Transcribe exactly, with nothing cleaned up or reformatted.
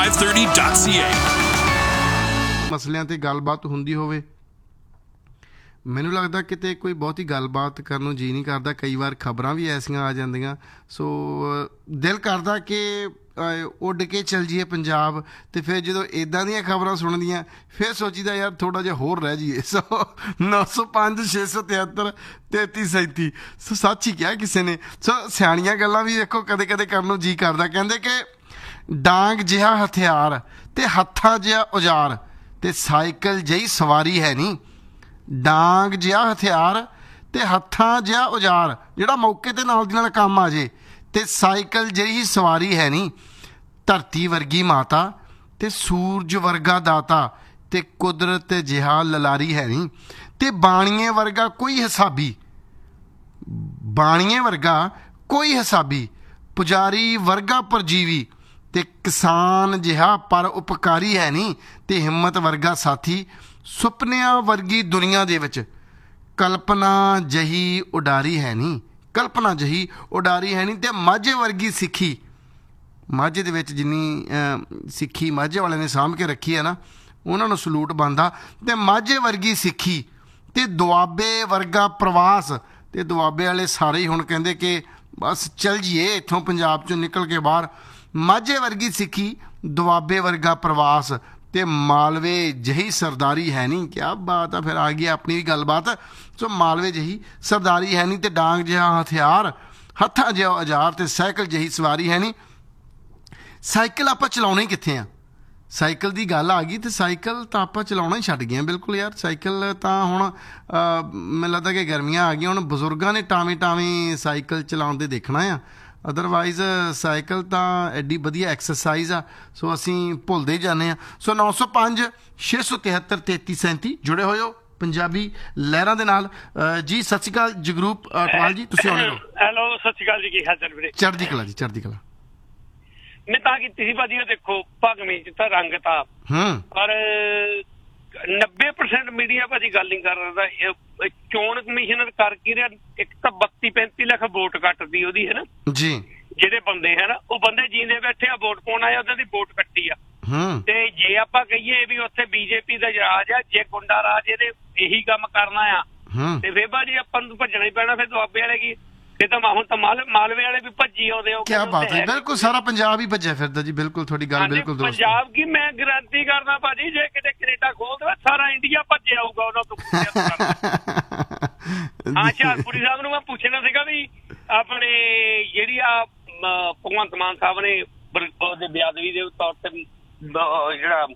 five thirty dot c a। ਮਸਲਿਆਂ ਤੇ ਗੱਲਬਾਤ ਹੁੰਦੀ ਹੋਵੇ, ਮੈਨੂੰ ਲੱਗਦਾ ਕਿਤੇ ਕੋਈ ਬਹੁਤੀ ਗੱਲਬਾਤ ਕਰਨ ਨੂੰ ਜੀ ਨਹੀਂ ਕਰਦਾ। ਕਈ ਵਾਰ ਖਬਰਾਂ ਵੀ ਐਸੀਆਂ ਆ ਜਾਂਦੀਆਂ, ਸੋ ਦਿਲ ਕਰਦਾ ਕਿ ਉੱਡ ਕੇ ਚੱਲ ਜਾਈਏ ਪੰਜਾਬ। ਅਤੇ ਫਿਰ ਜਦੋਂ ਇੱਦਾਂ ਦੀਆਂ ਖਬਰਾਂ ਸੁਣਦੀਆਂ ਫਿਰ ਸੋਚੀਦਾ ਯਾਰ ਥੋੜ੍ਹਾ ਜਿਹਾ ਹੋਰ ਰਹਿ ਜਾਈਏ। ਸੋ ਨੌ ਸੌ ਪੰਜ ਛੇ ਸੌ ਤਿਹੱਤਰ ਤੇਤੀ ਸੈਂਤੀ ਸੋ ਸੱਚ ਹੀ ਕਿਹਾ ਕਿਸੇ ਨੇ। ਸੋ ਸਿਆਣੀਆਂ ਗੱਲਾਂ ਵੀ ਦੇਖੋ ਕਦੇ ਕਦੇ ਕਰਨ ਨੂੰ ਜੀ ਕਰਦਾ। ਕਹਿੰਦੇ ਕਿ ਡਾਂਗ ਜਿਹਾ ਹਥਿਆਰ ਅਤੇ ਹੱਥਾਂ ਜਿਹਾ ਔਜ਼ਾਰ ਅਤੇ ਸਾਈਕਲ ਜਿਹੀ ਸਵਾਰੀ ਹੈ ਨਹੀਂ। ਡਾਂਗ ਜਿਹਾ ਹਥਿਆਰ ਅਤੇ ਹੱਥਾਂ ਜਿਹਾ ਔਜ਼ਾਰ ਜਿਹੜਾ ਮੌਕੇ 'ਤੇ ਨਾਲ ਦੀ ਨਾਲ ਕੰਮ ਆ ਜੇ, ਅਤੇ ਸਾਈਕਲ ਜਿਹੀ ਸਵਾਰੀ ਹੈ ਨਹੀਂ। ਧਰਤੀ ਵਰਗੀ ਮਾਤਾ ਅਤੇ ਸੂਰਜ ਵਰਗਾ ਦਾਤਾ ਅਤੇ ਕੁਦਰਤ ਜਿਹਾ ਲਲਾਰੀ ਹੈ ਨਹੀਂ। ਅਤੇ ਬਾਣੀਏ ਵਰਗਾ ਕੋਈ ਹਿਸਾਬੀ, ਬਾਣੀਏ ਵਰਗਾ ਕੋਈ ਹਿਸਾਬੀ, ਪੁਜਾਰੀ ਵਰਗਾ ਪਰਜੀਵੀ ਅਤੇ ਕਿਸਾਨ ਜਿਹਾ ਪਰ ਉਪਕਾਰੀ ਹੈ ਨਹੀਂ। ਅਤੇ ਹਿੰਮਤ ਵਰਗਾ ਸਾਥੀ, ਸੁਪਨਿਆਂ ਵਰਗੀ ਦੁਨੀਆ ਦੇ ਵਿੱਚ ਕਲਪਨਾ ਜਿਹੀ ਉਡਾਰੀ ਹੈ ਨਹੀਂ। ਕਲਪਨਾ ਜਿਹੀ ਉਡਾਰੀ ਹੈ ਨਹੀਂ। ਅਤੇ ਮਾਝੇ ਵਰਗੀ ਸਿੱਖੀ, ਮਾਝੇ ਦੇ ਵਿੱਚ ਜਿੰਨੀ ਸਿੱਖੀ ਮਾਝੇ ਵਾਲਿਆਂ ਨੇ ਸਾਂਭ ਕੇ ਰੱਖੀ ਹੈ ਨਾ, ਉਹਨਾਂ ਨੂੰ ਸਲੂਟ ਬਣਦਾ। ਅਤੇ ਮਾਝੇ ਵਰਗੀ ਸਿੱਖੀ ਅਤੇ ਦੁਆਬੇ ਵਰਗਾ ਪ੍ਰਵਾਸ। ਅਤੇ ਦੁਆਬੇ ਵਾਲੇ ਸਾਰੇ ਹੀ ਹੁਣ ਕਹਿੰਦੇ ਕਿ ਬਸ ਚੱਲ ਜੀਏ ਇੱਥੋਂ ਪੰਜਾਬ 'ਚੋਂ ਨਿਕਲ ਕੇ ਬਾਹਰ। ਮਾਝੇ ਵਰਗੀ ਸਿੱਖੀ, ਦੁਆਬੇ ਵਰਗਾ ਪ੍ਰਵਾਸ ਅਤੇ ਮਾਲਵੇ ਜਿਹੀ ਸਰਦਾਰੀ ਹੈ ਨਹੀਂ। ਕਿਆ ਬਾਤ ਆ, ਫਿਰ ਆ ਗਈ ਆਪਣੀ ਵੀ ਗੱਲਬਾਤ। ਸੋ ਮਾਲਵੇ ਜਿਹੀ ਸਰਦਾਰੀ ਹੈ ਨਹੀਂ। ਅਤੇ ਡਾਂਗ ਜਿਹਾ ਹਥਿਆਰ, ਹੱਥਾਂ ਜਿਹਾ ਔਜ਼ਾਰ ਅਤੇ ਸਾਈਕਲ ਜਿਹੀ ਸਵਾਰੀ ਹੈ ਨਹੀਂ। ਸਾਈਕਲ ਆਪਾਂ ਚਲਾਉਣੇ ਕਿੱਥੇ ਆ? ਸਾਈਕਲ ਦੀ ਗੱਲ ਆ ਗਈ ਅਤੇ ਸਾਈਕਲ ਤਾਂ ਆਪਾਂ ਚਲਾਉਣਾ ਹੀ ਛੱਡ ਗਏ ਹਾਂ ਬਿਲਕੁਲ ਯਾਰ। ਸਾਈਕਲ ਤਾਂ ਹੁਣ ਮੈਨੂੰ ਲੱਗਦਾ ਕਿ ਗਰਮੀਆਂ ਆ ਗਈਆਂ, ਹੁਣ ਬਜ਼ੁਰਗਾਂ ਨੇ ਟਾਵੇਂ ਟਾਵੇਂ ਸਾਈਕਲ ਚਲਾਉਣ ਦੇ ਦੇਖਣਾ ਆ। ਅਦਰਵਾਈਜ਼ ਸਾਈਕਲ ਤਾਂ ਐਡੀ ਵਧੀਆ ਐਕਸਰਸਾਈਜ਼ ਆ, ਸੋ ਅਸੀਂ ਭੁੱਲਦੇ ਹੀ ਜਾਂਦੇ ਹਾਂ। ਸੋ ਨੌ ਸੌ ਪੰਜ ਛੇ ਸੌ ਤਿਹੱਤਰ ਤੇਤੀ ਸੈਂਤੀ ਜੁੜੇ ਹੋਏ ਹੋ ਪੰਜਾਬੀ ਲਹਿਰਾਂ ਦੇ ਨਾਲ। ਜੀ ਸਤਿ ਸ਼੍ਰੀ ਅਕਾਲ ਜਗਰੂਪ ਅਟਵਾਲ ਜੀ, ਤੁਸੀਂ ਆਉਣੇ ਹੋ। ਹੈਲੋ, ਸਤਿ ਸ਼੍ਰੀ ਅਕਾਲ ਜੀ, ਕੀ ਹਾਲ ਚਾਲ ਵੀਰੇ? ਚੜ੍ਹਦੀ ਕਲਾ ਜੀ, ਚੜ੍ਹਦੀ ਕਲਾ। ਮੈਂ ਤਾਂ ਕੀਤੀ ਸੀ ਭਾਜੀ, ਦੇਖੋ ਭਗਵੀਂ ਚ ਤਾਂ ਰੰਗ ਤਾਂ, ਪਰ ਨੱਬੇ ਪਰਸੈਂਟ ਮੀਡੀਆ ਭਾਜੀ ਗੱਲ ਨਹੀਂ ਕਰ ਰਿਹਾ। ਚੋਣ ਕਮਿਸ਼ਨਰ ਕਰ ਕੀ ਰਿਹਾ? ਇੱਕ ਤਾਂ ਬੱਤੀ ਪੈਂਤੀ ਲੱਖ ਵੋਟ ਕੱਟਦੀ ਉਹਦੀ ਹੈ ਨਾ ਜੀ, ਜਿਹੜੇ ਬੰਦੇ ਹੈ ਨਾ, ਉਹ ਬੰਦੇ ਜੀਂਦੇ ਬੈਠੇ ਆ, ਵੋਟ ਪਾਉਣ ਆਏ, ਉਹਨਾਂ ਦੀ ਵੋਟ ਕੱਟੀ ਆ। ਤੇ ਜੇ ਆਪਾਂ ਕਹੀਏ ਵੀ ਉੱਥੇ ਬੀਜੇਪੀ ਦਾ ਰਾਜ ਆ, ਜੇ ਗੁੰਡਾ ਰਾਜ ਇਹਦੇ ਇਹੀ ਕੰਮ ਕਰਨਾ ਆ, ਤੇ ਫਿਰ ਭਾਜੀ ਆਪਾਂ ਨੂੰ ਭੱਜਣਾ ਹੀ ਪੈਣਾ। ਫਿਰ ਦੁਆਬੇ ਵਾਲੇ ਕੀ, ਫਿਰ ਤਾਂ ਹੁਣ ਤਾਂ ਮਾਲ ਮਾਲਵੇ ਵਾਲੇ ਵੀ ਭੱਜੀ ਆਉਂਦੇ ਹੋ। ਕਿਆ ਬਾਤ ਹੈ, ਬਿਲਕੁਲ ਸਾਰਾ ਪੰਜਾਬ ਹੀ ਭੱਜਿਆ ਫਿਰਦਾ ਜੀ। ਬਿਲਕੁਲ ਤੁਹਾਡੀ ਗੱਲ ਬਿਲਕੁਲ ਦੁਰਸਤ। ਪੰਜਾਬ ਕੀ ਮੈਂ ਗਰੰਟੀ ਕਰਦਾ ਭਾਜੀ, ਜੇ ਕਿਤੇ ਕੈਨੇਡਾ ਖੋਲ ਦੇਵੇ ਸਾਰਾ ਇੰਡੀਆ ਭੱਜਿਆ ਆਊਗਾ ਉਹਨਾਂ ਤੋਂ। ਹਾਂ, ਹੁਸ਼ਿਆਰਪੁਰੀ ਸਾਹਿਬ ਨੂੰ ਮੈਂ ਪੁੱਛਣਾ ਸੀਗਾ ਵੀ ਆਪਣੇ ਜਿਹੜੀ ਆ ਭਗਵੰਤ ਮਾਨ ਸਾਹਿਬ ਨੇ ਬੇਅਦਬੀ ਦੇ ਤੌਰ ਤੇ ਜਿਹੜਾ